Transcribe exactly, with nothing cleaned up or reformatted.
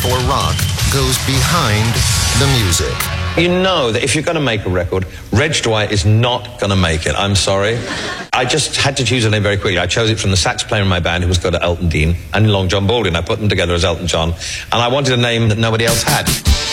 for rock goes behind the music. You know that if you're going to make a record, Reg Dwight is not going to make it. I'm sorry. I just had to choose a name very quickly. I chose it from the sax player in my band, who was called Elton Dean, and Long John Baldwin. I put them together as Elton John, and I wanted a name that nobody else had.